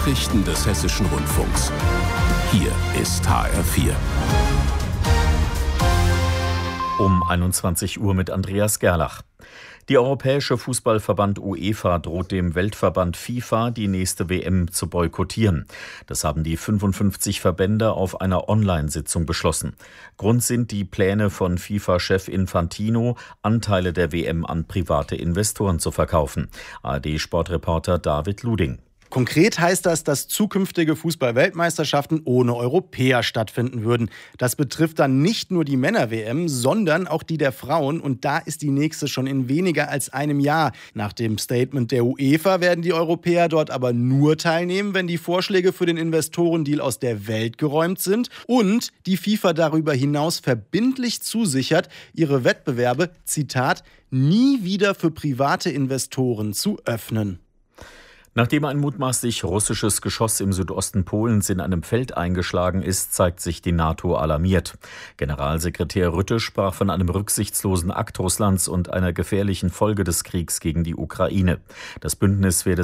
Nachrichten des Hessischen Rundfunks. Hier ist HR4. Um 21 Uhr mit Andreas Gerlach. Die Europäische Fußballverband UEFA droht dem Weltverband FIFA, die nächste WM zu boykottieren. Das haben die 55 Verbände auf einer Online-Sitzung beschlossen. Grund sind die Pläne von FIFA-Chef Infantino, Anteile der WM an private Investoren zu verkaufen. ARD-Sportreporter David Luding. Konkret heißt das, dass zukünftige Fußball-Weltmeisterschaften ohne Europäer stattfinden würden. Das betrifft dann nicht nur die Männer-WM, sondern auch die der Frauen. Und da ist die nächste schon in weniger als einem Jahr. Nach dem Statement der UEFA werden die Europäer dort aber nur teilnehmen, wenn die Vorschläge für den Investorendeal aus der Welt geräumt sind und die FIFA darüber hinaus verbindlich zusichert, ihre Wettbewerbe, Zitat, nie wieder für private Investoren zu öffnen. Nachdem ein mutmaßlich russisches Geschoss im Südosten Polens in einem Feld eingeschlagen ist, zeigt sich die NATO alarmiert. Generalsekretär Rutte sprach von einem rücksichtslosen Akt Russlands und einer gefährlichen Folge des Kriegs gegen die Ukraine. Das Bündnis werde